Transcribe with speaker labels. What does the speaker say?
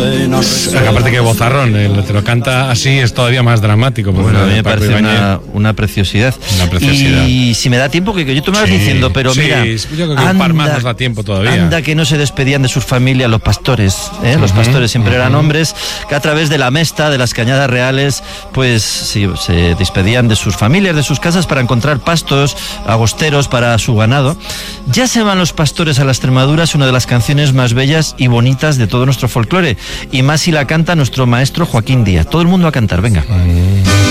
Speaker 1: Aparte que vozarrón, te lo canta así, es todavía más dramático.
Speaker 2: Bueno, a mí me parece una preciosidad. Y si me da tiempo, que yo tú me vas diciendo, pero mira,
Speaker 1: yo creo que un par más nos da tiempo todavía.
Speaker 2: Anda que no se despedían de sus familias los pastores, los pastores siempre eran hombres que a través de la mesta, de las cañadas reales, pues sí, se despedían de sus familias, de sus casas para encontrar pastos agosteros para su ganado. Ya se van los pastores a la Extremadura es una de las canciones más bellas y bonitas de todo nuestro folclore, y más si la canta nuestro maestro Joaquín Díaz. Todo el mundo a cantar, venga.